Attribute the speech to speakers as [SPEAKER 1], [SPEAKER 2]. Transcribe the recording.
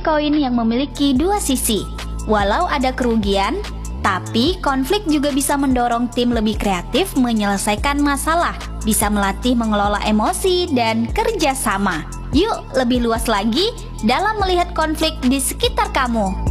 [SPEAKER 1] koin yang memiliki dua sisi. Walau ada kerugian, tapi konflik juga bisa mendorong tim lebih kreatif menyelesaikan masalah, bisa melatih mengelola emosi dan kerja sama. Yuk lebih luas lagi dalam melihat konflik di sekitar kamu.